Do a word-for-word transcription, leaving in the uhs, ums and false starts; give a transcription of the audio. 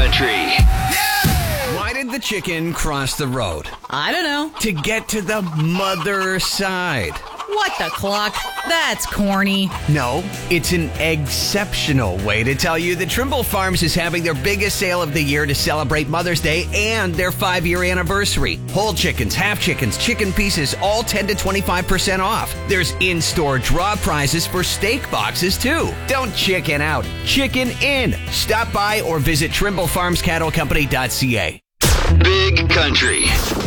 Country. Why did the chicken cross the road? I don't know. To get to the mother side. What the cluck? That's corny. No, it's an exceptional way to tell you that Trimble Farms is having their biggest sale of the year to celebrate Mother's Day and their five-year anniversary. Whole chickens, half chickens, chicken pieces, all ten to twenty-five percent off. There's in-store draw prizes for steak boxes, too. Don't chicken out. Chicken in. Stop by or visit trimble farms cattle company dot c a. Big Country.